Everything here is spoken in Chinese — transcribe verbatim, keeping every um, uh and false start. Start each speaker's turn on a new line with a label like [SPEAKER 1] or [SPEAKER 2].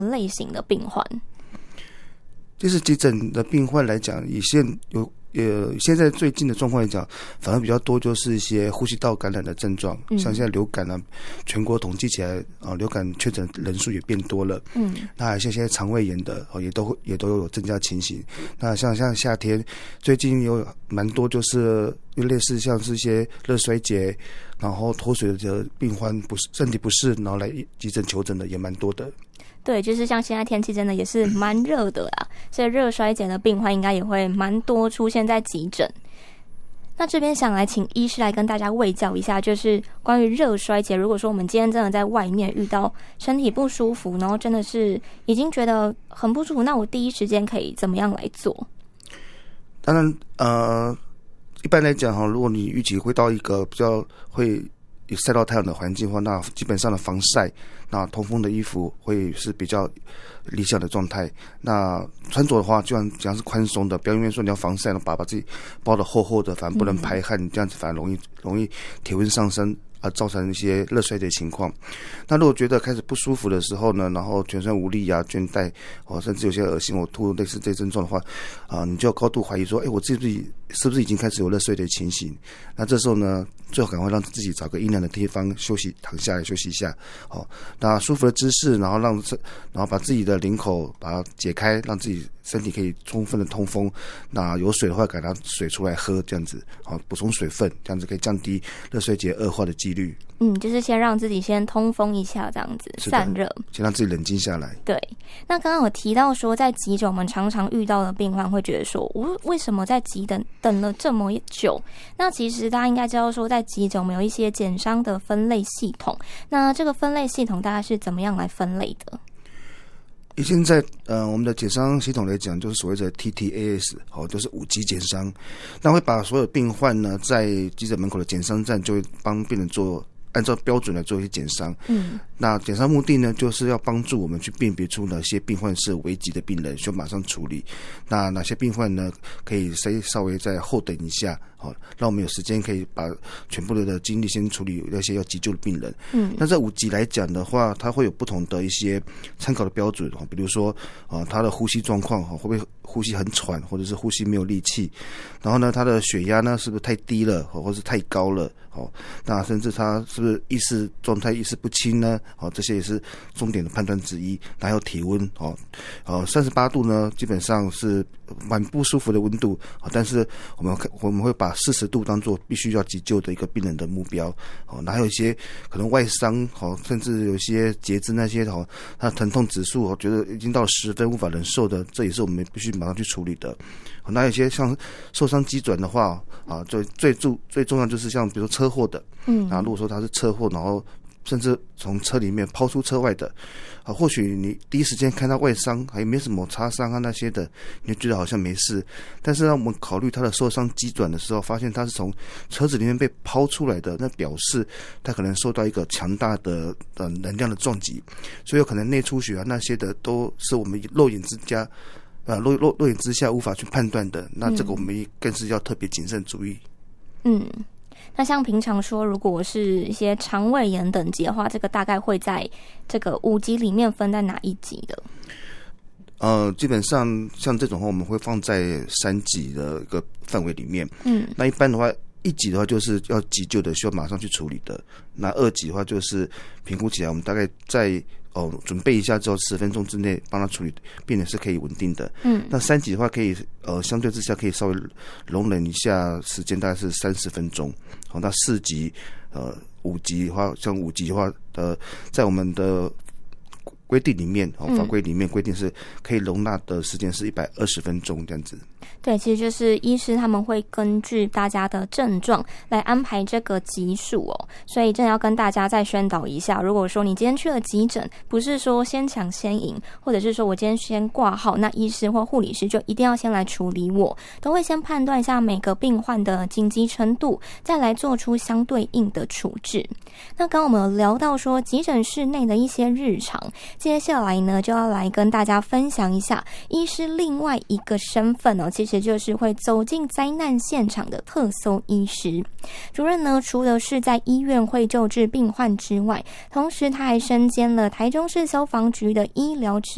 [SPEAKER 1] 类型的病患？
[SPEAKER 2] 其实急诊的病患来讲，以现有呃现在最近的状况来讲，反而比较多就是一些呼吸道感染的症状，嗯、像现在流感啊，全国统计起来啊、呃，流感确诊人数也变多了。嗯，那还像现在肠胃炎的哦，也都也都有增加情形。那像像夏天，最近有蛮多就是类似像是一些热衰竭，然后脱水的病患不是身体不适，然后来急诊求诊的也蛮多的。
[SPEAKER 1] 对，就是像现在天气真的也是蛮热的啦，所以热衰竭的病患应该也会蛮多出现在急诊。那这边想来请医师来跟大家卫教一下，就是关于热衰竭，如果说我们今天真的在外面遇到身体不舒服，然后真的是已经觉得很不舒服，那我第一时间可以怎么样来做？
[SPEAKER 2] 当然呃一般来讲哈，如果你预期会到一个比较会晒到太阳的环境的话，那基本上的防晒，那通风的衣服会是比较理想的状态。那穿着的话，就像讲是宽松的，不要因为说你要防晒，把把自己包得厚厚的，反而不能排汗，这样子反而容易容易体温上升。啊，造成一些热衰竭情况。那如果觉得开始不舒服的时候呢，然后全身无力啊、倦怠，哦，甚至有些恶心、呕吐类似这些症状的话，啊，你就要高度怀疑说，哎，我自己是不是已经开始有热衰竭情形？那这时候呢，最好赶快让自己找个阴凉的地方休息，躺下来休息一下。哦，那舒服的姿势，然后让然后把自己的领口把它解开，让自己身体可以充分的通风。那有水的话，给它水出来喝，这样子，好、哦，补充水分，这样子可以降低热衰竭恶化的几率。
[SPEAKER 1] 嗯，就是先让自己先通风一下，这样子散热，
[SPEAKER 2] 先让自己冷静下来。
[SPEAKER 1] 对，那刚刚有提到说，在急诊我们常常遇到的病患会觉得说，我为什么在急诊等了这么久？那其实大家应该知道说，在急诊我们有一些检伤的分类系统，那这个分类系统大概是怎么样来分类的？
[SPEAKER 2] 以现在呃我们的检伤系统来讲，就是所谓的 T T A S， 好、哦，就是五级检伤，那会把所有病患呢在急诊门口的检伤站就会帮病人做。按照标准来做一些检伤，嗯，那检伤目的呢，就是要帮助我们去辨别出哪些病患是危急的病人，需要马上处理。那哪些病患呢，可以稍稍微再后等一下，好、哦，让我们有时间可以把全部的精力先处理那些要急救的病人。嗯，那在五级来讲的话，它会有不同的一些参考的标准，比如说啊，他的呼吸状况会不会呼吸很喘，或者是呼吸没有力气，然后呢，他的血压呢是不是太低了，或是太高了，好、哦，那甚至他是不是意识状态意识不清呢？好、哦，这些也是重点的判断之一。还有体温，哦，呃，三十八度呢，基本上是蛮不舒服的温度，哦，但是我们我们会把四十度当做必须要急救的一个病人的目标。哦，还有一些可能外伤，哦，甚至有些截肢那些，哦，他的疼痛指数，我觉得已经到十分无法忍受的，这也是我们必须马上去处理的。哦，那有些像受伤机转的话，啊，最最重最重要就是像比如说车祸的，嗯，啊，如果说他是车祸，然后甚至从车里面抛出车外的，啊，或许你第一时间看到外伤，还没什么擦伤啊那些的，你就觉得好像没事。但是让我们考虑他的受伤机转的时候，发现他是从车子里面被抛出来的，那表示他可能受到一个强大的的能量的撞击，所以有可能内出血啊那些的，都是我们肉眼之家。呃，肉肉肉眼之下无法去判断的，那这个我们更是要特别谨慎注意。
[SPEAKER 1] 嗯，那像平常说，如果是一些肠胃炎等级的话，这个大概会在这个五级里面分在哪一级的？
[SPEAKER 2] 呃，基本上像这种话，我们会放在三级的一个范围里面。嗯，那一般的话，一级的话就是要急救的，需要马上去处理的。那二级的话就是评估起来，我们大概在哦，准备一下之后，十分钟之内帮他处理，病人是可以稳定的。嗯，那三级的话，可以呃，相对之下可以稍微容忍一下时间，大概是三十分钟。好，那四级、呃，五级的话，像五级的话，呃，在我们的规定里面，哦，法规里面规定是可以容纳的时间是一百二十分钟这样子。
[SPEAKER 1] 对，其实就是医师他们会根据大家的症状来安排这个级数哦，所以真的要跟大家再宣导一下，如果说你今天去了急诊，不是说先抢先赢，或者是说我今天先挂号，那医师或护理师就一定要先来处理我，都会先判断一下每个病患的紧急程度，再来做出相对应的处置。那刚刚我们有聊到说急诊室内的一些日常，接下来呢就要来跟大家分享一下医师另外一个身份哦，其实就是会走进灾难现场的特搜医师。主任呢，除了是在医院会救治病患之外，同时他还身兼了台中市消防局的医疗指